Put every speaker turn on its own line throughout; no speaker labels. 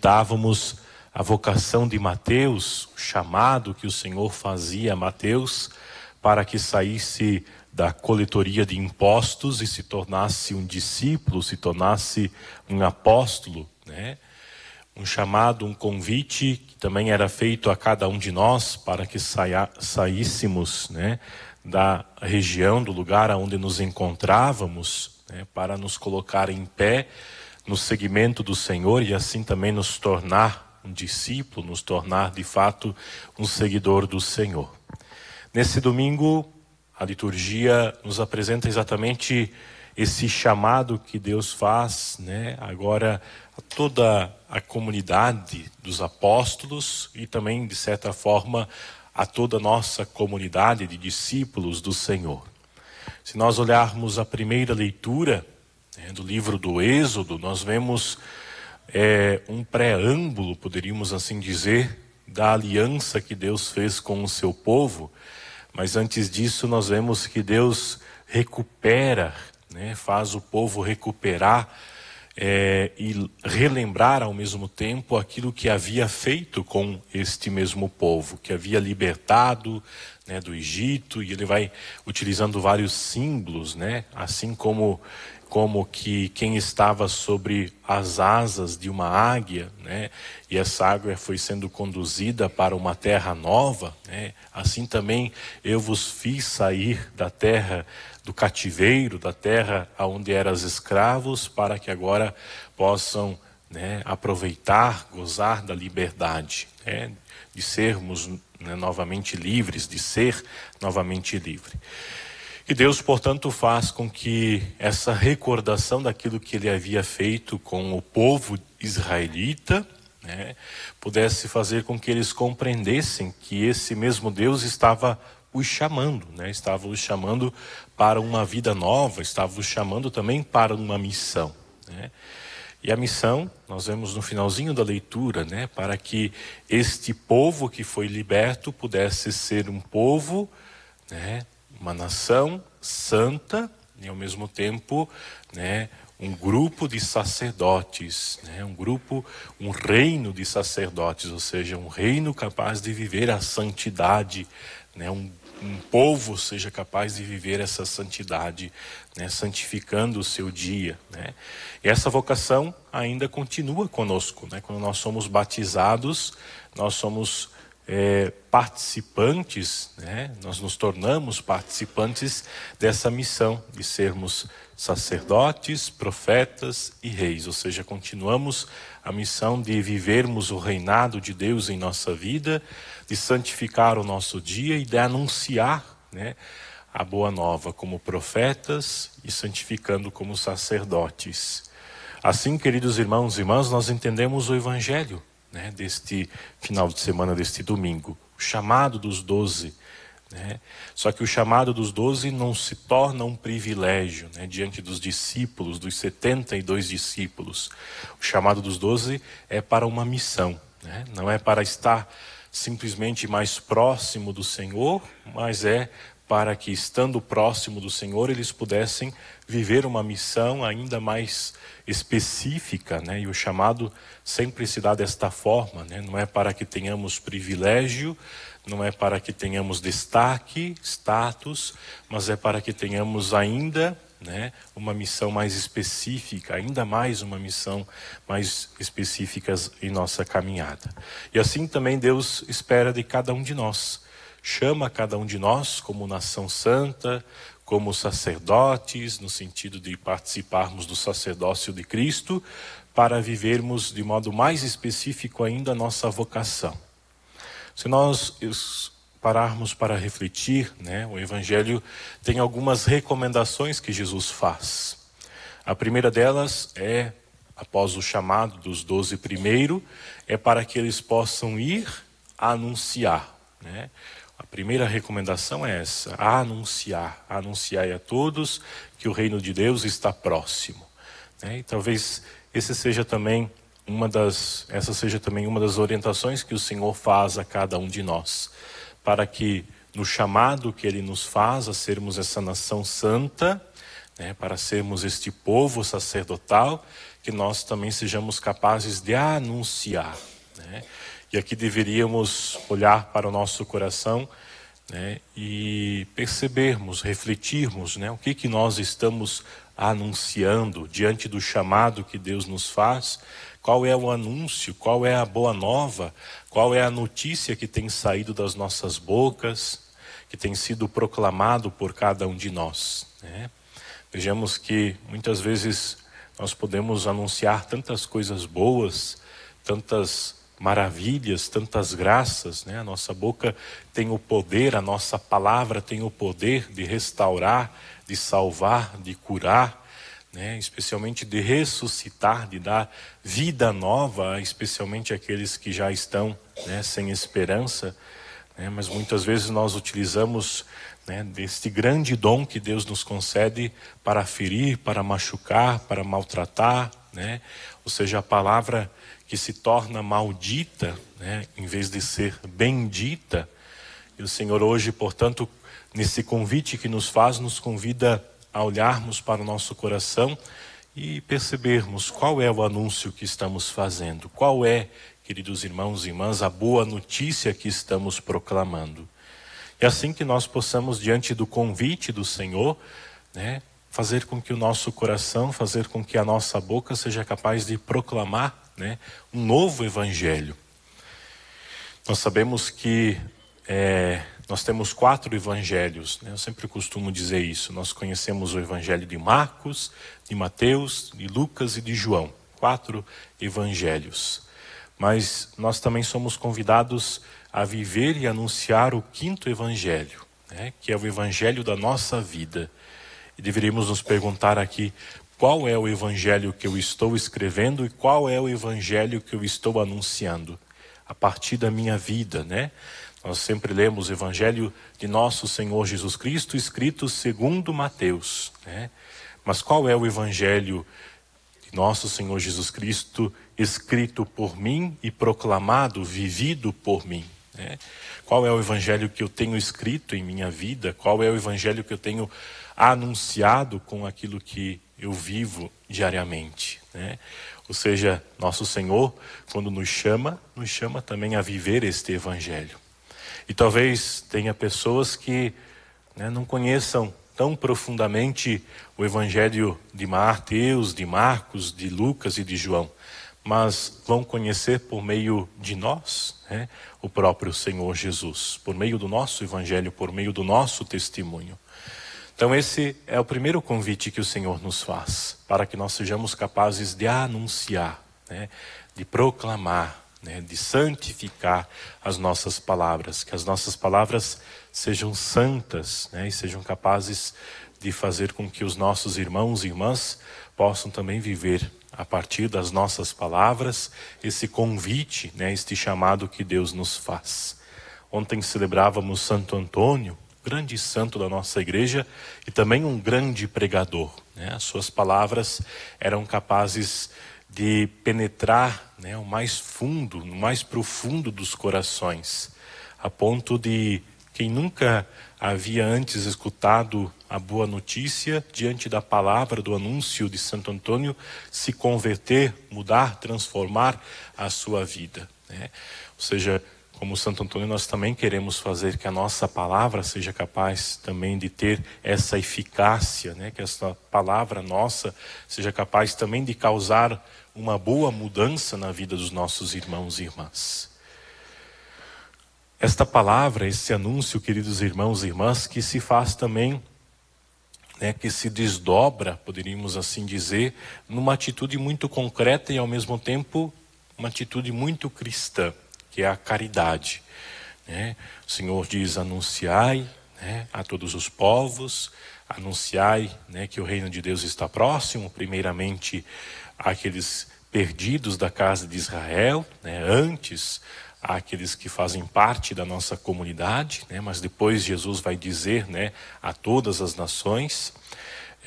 meditávamos a vocação de Mateus, o chamado que o Senhor fazia a Mateus para que saísse da coletoria de impostos e se tornasse um discípulo, se tornasse um apóstolo, né? Um chamado, um convite que também era feito a cada um de nós para que saíssemos, né, da região, do lugar onde nos encontrávamos, né, para nos colocar em pé no seguimento do Senhor e assim também nos tornar um discípulo, nos tornar de fato um seguidor do Senhor. Nesse domingo, a liturgia nos apresenta exatamente esse chamado que Deus faz, né, agora a toda a comunidade dos apóstolos e também, de certa forma, a toda a nossa comunidade de discípulos do Senhor. Se nós olharmos a primeira leitura, né, do livro do Êxodo, nós vemos um preâmbulo, poderíamos assim dizer, da aliança que Deus fez com o seu povo. Mas antes disso nós vemos que Deus recupera, né, faz o povo recuperar e relembrar ao mesmo tempo aquilo que havia feito com este mesmo povo, que havia libertado, né, do Egito, e ele vai utilizando vários símbolos, né, assim como que quem estava sobre as asas de uma águia, né, e essa águia foi sendo conduzida para uma terra nova, né, assim também eu vos fiz sair da terra do cativeiro, da terra onde eras escravos, para que agora possam, né, aproveitar, gozar da liberdade, né, de sermos, né, novamente livres, de ser novamente livre. E Deus, portanto, faz com que essa recordação daquilo que ele havia feito com o povo israelita, né, pudesse fazer com que eles compreendessem que esse mesmo Deus estava os chamando, né, estava os chamando para uma vida nova, estava os chamando também para uma missão, né. E a missão, nós vemos no finalzinho da leitura, né, para que este povo que foi liberto pudesse ser um povo, né, uma nação santa e ao mesmo tempo, né, um grupo de sacerdotes, né, um reino de sacerdotes, ou seja, um reino capaz de viver a santidade, né, um povo seja capaz de viver essa santidade, né, santificando o seu dia, né. E essa vocação ainda continua conosco, né, quando nós somos batizados, nós somos participantes, né? Nós nos tornamos participantes dessa missão de sermos sacerdotes, profetas e reis, ou seja, continuamos a missão de vivermos o reinado de Deus em nossa vida, de santificar o nosso dia e de anunciar, né, a boa nova como profetas e santificando como sacerdotes. Assim, queridos irmãos e irmãs, nós entendemos o Evangelho, né, deste final de semana, deste domingo, o chamado dos 12, né? Só que o chamado dos 12 não se torna um privilégio, né, diante dos discípulos, dos 72 discípulos. O chamado dos 12 é para uma missão, né? Não é para estar simplesmente mais próximo do Senhor, mas é para que, estando próximo do Senhor, eles pudessem viver uma missão ainda mais específica, né? E o chamado sempre se dá desta forma, né? Não é para que tenhamos privilégio, não é para que tenhamos destaque, status, mas é para que tenhamos ainda, né, uma missão mais específica, ainda mais uma missão mais específica em nossa caminhada. E assim também Deus espera de cada um de nós. Chama cada um de nós como nação santa, como sacerdotes, no sentido de participarmos do sacerdócio de Cristo, para vivermos de modo mais específico ainda a nossa vocação. Se nós pararmos para refletir, né, o Evangelho tem algumas recomendações que Jesus faz. A primeira delas é, após o chamado dos 12 primeiro, é para que eles possam ir anunciar, né? A primeira recomendação é essa: anunciai a todos que o reino de Deus está próximo, né? E talvez essa seja também uma das orientações que o Senhor faz a cada um de nós, para que no chamado que Ele nos faz a sermos essa nação santa, né, para sermos este povo sacerdotal, que nós também sejamos capazes de anunciar, né? E aqui deveríamos olhar para o nosso coração, né, e percebermos, refletirmos, né, o que nós estamos anunciando diante do chamado que Deus nos faz. Qual é o anúncio, qual é a boa nova, qual é a notícia que tem saído das nossas bocas, que tem sido proclamado por cada um de nós, né? Vejamos que muitas vezes nós podemos anunciar tantas coisas boas, tantas maravilhas, tantas graças, né? A nossa boca tem o poder, a nossa palavra tem o poder de restaurar, de salvar, de curar, né? Especialmente de ressuscitar, de dar vida nova, especialmente aqueles que já estão, né, sem esperança, né? Mas muitas vezes nós utilizamos, né, deste grande dom que Deus nos concede para ferir, para machucar, para maltratar, né? Ou seja, a palavra que se torna maldita, né, em vez de ser bendita. E o Senhor hoje, portanto, nesse convite que nos faz, nos convida a olharmos para o nosso coração e percebermos qual é o anúncio que estamos fazendo, qual é, queridos irmãos e irmãs, a boa notícia que estamos proclamando. E assim que nós possamos, diante do convite do Senhor, né, fazer com que o nosso coração, fazer com que a nossa boca seja capaz de proclamar, né, um novo evangelho. Nós sabemos que nós temos 4 evangelhos, né? Eu sempre costumo dizer isso. Nós conhecemos o evangelho de Marcos, de Mateus, de Lucas e de João. 4 evangelhos. Mas nós também somos convidados a viver e anunciar o 5º evangelho, né? Que é o evangelho da nossa vida. E deveríamos nos perguntar aqui: qual é o evangelho que eu estou escrevendo e qual é o evangelho que eu estou anunciando a partir da minha vida, né? Nós sempre lemos o evangelho de nosso Senhor Jesus Cristo, escrito segundo Mateus, né? Mas qual é o evangelho de nosso Senhor Jesus Cristo, escrito por mim e proclamado, vivido por mim, né? Qual é o evangelho que eu tenho escrito em minha vida? Qual é o evangelho que eu tenho anunciado com aquilo que eu vivo diariamente, né? Ou seja, nosso Senhor, quando nos chama também a viver este evangelho. E talvez tenha pessoas que, né, não conheçam tão profundamente o evangelho de Mateus, de Marcos, de Lucas e de João, mas vão conhecer por meio de nós, né, o próprio Senhor Jesus, por meio do nosso evangelho, por meio do nosso testemunho. Então esse é o primeiro convite que o Senhor nos faz, para que nós sejamos capazes de anunciar, né, de proclamar, né, de santificar as nossas palavras, que as nossas palavras sejam santas, né, e sejam capazes de fazer com que os nossos irmãos e irmãs possam também viver, a partir das nossas palavras, esse convite, né, este chamado que Deus nos faz. Ontem celebrávamos Santo Antônio, grande santo da nossa igreja e também um grande pregador, né? As suas palavras eram capazes de penetrar, né, o mais fundo, no mais profundo dos corações, a ponto de quem nunca havia antes escutado a boa notícia, diante da palavra do anúncio de Santo Antônio, se converter, mudar, transformar a sua vida, né? Ou seja, como Santo Antônio, nós também queremos fazer que a nossa palavra seja capaz também de ter essa eficácia, né? Que essa palavra nossa seja capaz também de causar uma boa mudança na vida dos nossos irmãos e irmãs. Esta palavra, esse anúncio, queridos irmãos e irmãs, que se faz também, né, que se desdobra, poderíamos assim dizer, numa atitude muito concreta e ao mesmo tempo uma atitude muito cristã, que é a caridade, né? O Senhor diz: anunciai, né, a todos os povos, anunciai, né, que o reino de Deus está próximo, primeiramente àqueles perdidos da casa de Israel, né, antes àqueles que fazem parte da nossa comunidade, né, mas depois Jesus vai dizer, né, a todas as nações.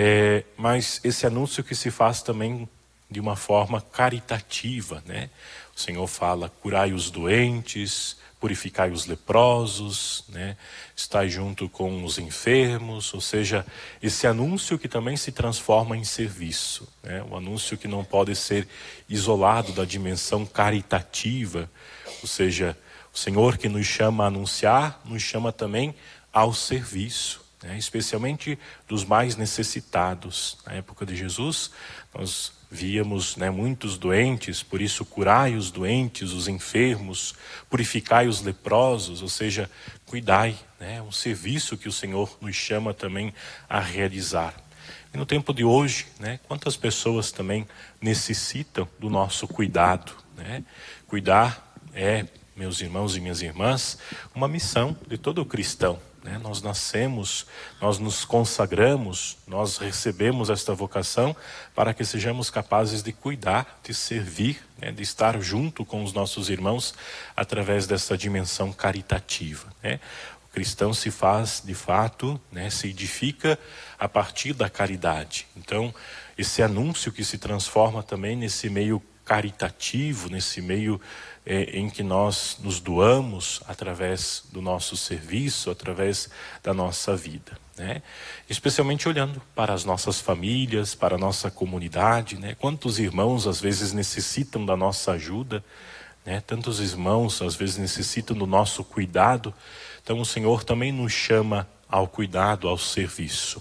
Mas esse anúncio que se faz também de uma forma caritativa, né? Ou O Senhor fala: curai os doentes, purificai os leprosos, né? Estai junto com os enfermos, ou seja, esse anúncio que também se transforma em serviço, né? Um anúncio que não pode ser isolado da dimensão caritativa, ou seja, o Senhor que nos chama a anunciar, nos chama também ao serviço, né? Especialmente dos mais necessitados. Na época de Jesus, nós víamos, né, muitos doentes, por isso curai os doentes, os enfermos, purificai os leprosos, ou seja, cuidai, né, um serviço que o Senhor nos chama também a realizar. E no tempo de hoje, né, quantas pessoas também necessitam do nosso cuidado, né? Cuidar é, meus irmãos e minhas irmãs, uma missão de todo cristão. Nós nascemos, nós nos consagramos, nós recebemos esta vocação para que sejamos capazes de cuidar, de servir, né, de estar junto com os nossos irmãos através dessa dimensão caritativa, né? O cristão se faz, de fato, né, se edifica a partir da caridade. Então, esse anúncio que se transforma também nesse meio caritativo, nesse meio em que nós nos doamos através do nosso serviço, através da nossa vida, né? Especialmente olhando para as nossas famílias, para a nossa comunidade, né? Quantos irmãos às vezes necessitam da nossa ajuda, né? Tantos irmãos às vezes necessitam do nosso cuidado. Então o Senhor também nos chama ao cuidado, ao serviço.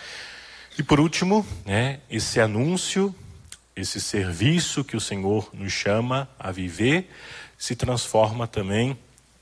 E por último, né, esse anúncio, esse serviço que o Senhor nos chama a viver, se transforma também,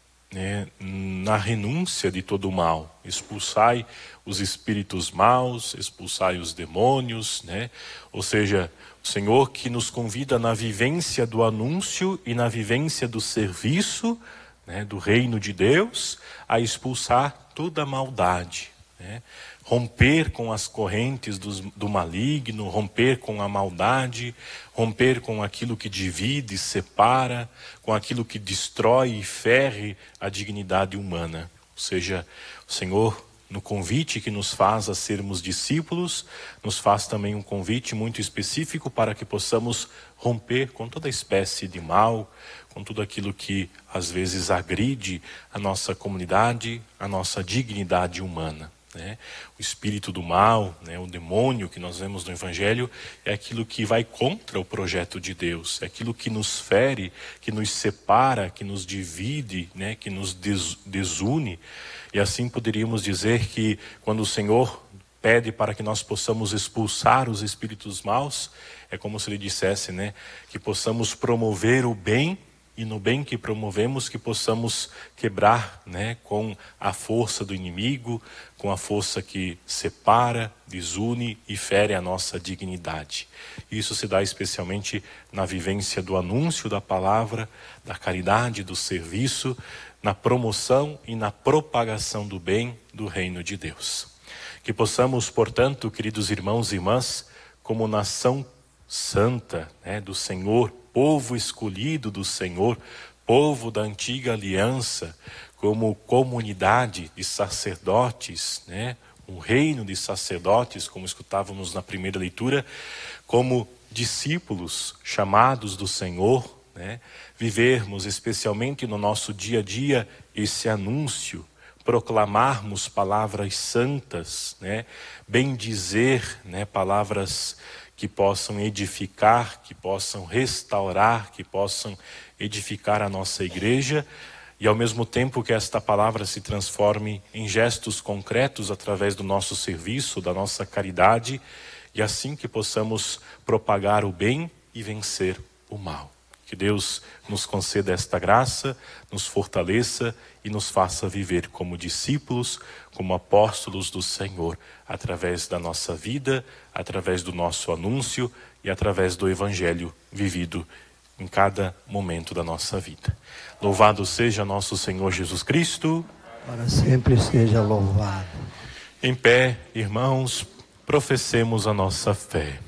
né, na renúncia de todo o mal. Expulsai os espíritos maus, expulsai os demônios, né? Ou seja, o Senhor que nos convida na vivência do anúncio e na vivência do serviço, né, do reino de Deus, a expulsar toda a maldade, né? Romper com as correntes do maligno, romper com a maldade, romper com aquilo que divide, separa, com aquilo que destrói e fere a dignidade humana. Ou seja, o Senhor, no convite que nos faz a sermos discípulos, nos faz também um convite muito específico para que possamos romper com toda espécie de mal, com tudo aquilo que às vezes agride a nossa comunidade, a nossa dignidade humana, né? O espírito do mal, né, o demônio que nós vemos no Evangelho, é aquilo que vai contra o projeto de Deus, é aquilo que nos fere, que nos separa, que nos divide, né, que nos desune. E assim poderíamos dizer que quando o Senhor pede para que nós possamos expulsar os espíritos maus, é como se ele dissesse, né, que possamos promover o bem, e no bem que promovemos que possamos quebrar, né, com a força do inimigo, com a força que separa, desune e fere a nossa dignidade. Isso se dá especialmente na vivência do anúncio da palavra, da caridade, do serviço, na promoção e na propagação do bem do reino de Deus. Que possamos, portanto, queridos irmãos e irmãs, como nação santa, né, do Senhor, povo escolhido do Senhor, povo da antiga aliança, como comunidade de sacerdotes, né, um reino de sacerdotes, como escutávamos na primeira leitura, como discípulos chamados do Senhor, né, vivermos especialmente no nosso dia a dia esse anúncio, proclamarmos palavras santas, né, bendizer, né, palavras que possam edificar, que possam restaurar, que possam edificar a nossa igreja, e ao mesmo tempo que esta palavra se transforme em gestos concretos através do nosso serviço, da nossa caridade, e assim que possamos propagar o bem e vencer o mal. Que Deus nos conceda esta graça, nos fortaleça e nos faça viver como discípulos, como apóstolos do Senhor, através da nossa vida, através do nosso anúncio e através do Evangelho vivido em cada momento da nossa vida. Louvado seja nosso Senhor Jesus Cristo.
Para sempre seja louvado.
Em pé, irmãos, professemos a nossa fé.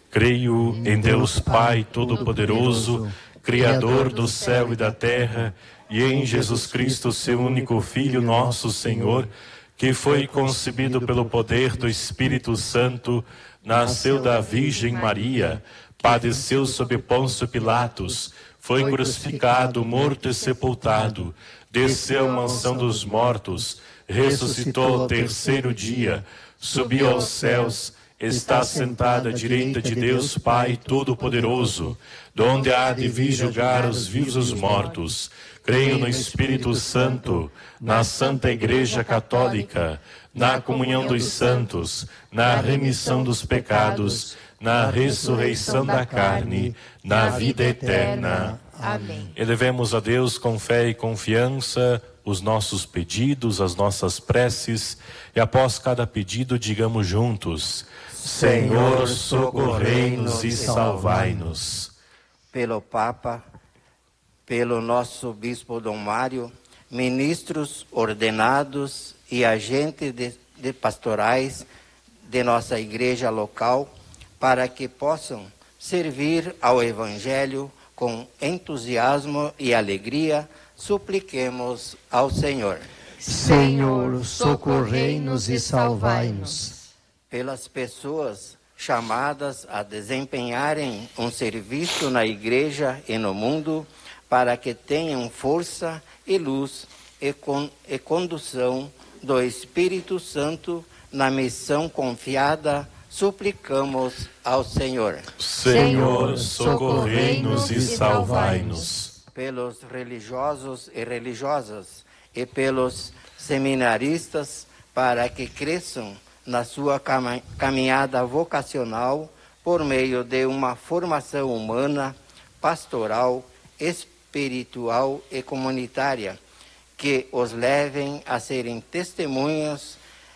Creio em Deus Pai Todo-Poderoso, Criador do céu e da terra, e em Jesus Cristo, seu único Filho, nosso Senhor, que foi concebido pelo poder do Espírito Santo, nasceu da Virgem Maria, padeceu sob Pôncio Pilatos, foi crucificado, morto e sepultado, desceu à mansão dos mortos, ressuscitou ao terceiro dia, subiu aos céus, está sentado à direita de Deus Pai Todo-Poderoso, donde há de vir julgar os vivos e os mortos. Creio no Espírito Santo, na Santa Igreja Católica, na comunhão dos santos, na remissão dos pecados, na ressurreição da carne, na vida eterna.
Amém.
Elevemos a Deus com fé e confiança os nossos pedidos, as nossas preces, e após cada pedido digamos juntos: Senhor, socorrei-nos e salvai-nos.
Pelo Papa, pelo nosso Bispo Dom Mário, ministros ordenados e agentes de pastorais de nossa igreja local, para que possam servir ao Evangelho com entusiasmo e alegria, supliquemos ao Senhor.
Senhor, socorrei-nos e salvai-nos.
Pelas pessoas chamadas a desempenharem um serviço na igreja e no mundo, para que tenham força e luz e condução do Espírito Santo na missão confiada, suplicamos ao Senhor.
Senhor, socorrei-nos e salvai-nos.
Pelos religiosos e religiosas e pelos seminaristas, para que cresçam na sua caminhada vocacional por meio de uma formação humana, pastoral, espiritual e comunitária, que os levem a serem testemunhas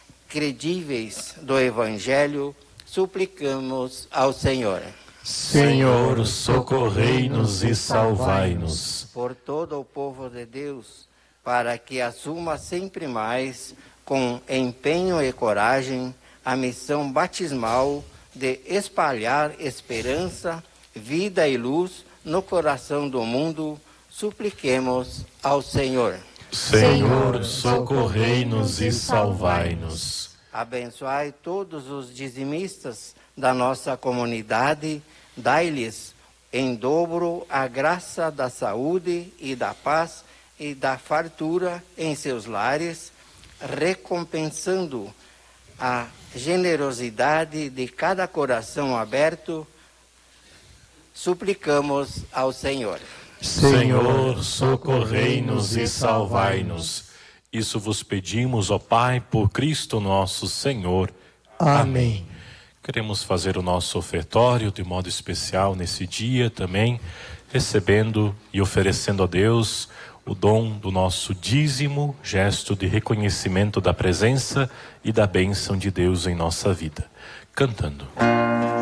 credíveis do Evangelho, suplicamos ao Senhor.
Senhor, socorrei-nos e salvai-nos.
Por todo o povo de Deus, para que assuma sempre mais, com empenho e coragem, a missão batismal de espalhar esperança, vida e luz no coração do mundo, supliquemos ao Senhor.
Senhor, socorrei-nos e salvai-nos.
Abençoai todos os dizimistas da nossa comunidade, dai-lhes em dobro a graça da saúde e da paz e da fartura em seus lares, recompensando a generosidade de cada coração aberto, suplicamos ao Senhor.
Senhor, socorrei-nos e salvai-nos. Isso vos pedimos, ó Pai, por Cristo nosso Senhor.
Amém.
Queremos fazer o nosso ofertório de modo especial nesse dia também, recebendo e oferecendo a Deus o dom do nosso dízimo, gesto de reconhecimento da presença e da bênção de Deus em nossa vida. Cantando.